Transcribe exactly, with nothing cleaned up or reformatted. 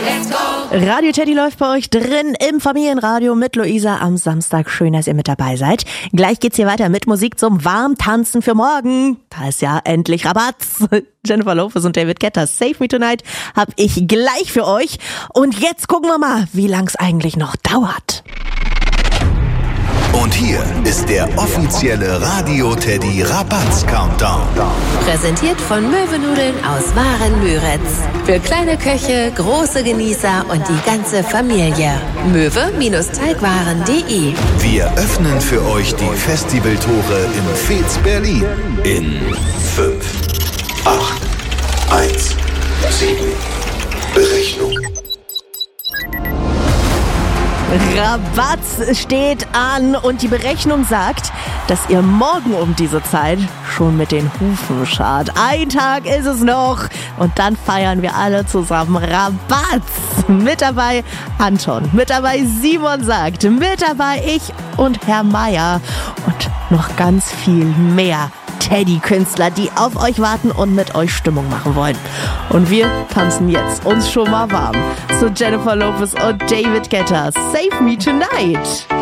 Let's go! Radio Teddy läuft bei euch drin im Familienradio mit Luisa am Samstag. Schön, dass ihr mit dabei seid. Gleich geht's hier weiter mit Musik zum Warmtanzen für morgen. Da ist ja endlich Rabatz. Jennifer Lopez und David Guetta, Save Me Tonight, hab ich gleich für euch. Und jetzt gucken wir mal, wie lang's eigentlich noch dauert. Und hier ist der offizielle Radio Teddy Rabatz Countdown. Präsentiert von Möwenudeln aus Waren-Müritz. Für kleine Köche, große Genießer und die ganze Familie. möwe-teigwaren punkt de. Wir öffnen für euch die Festivaltore in Fez Berlin in fünf, acht, eins, sieben. Berechnung. Rabatz steht an und die Berechnung sagt, dass ihr morgen um diese Zeit schon mit den Hufen schart. Ein Tag ist es noch und dann feiern wir alle zusammen Rabatz. Mit dabei Anton, mit dabei Simon sagt, mit dabei ich und Herr Meier und noch ganz viel mehr Teddy-Künstler, die auf euch warten und mit euch Stimmung machen wollen. Und wir tanzen jetzt uns schon mal warm zu Jennifer Lopez und David Guetta. Save Me Tonight.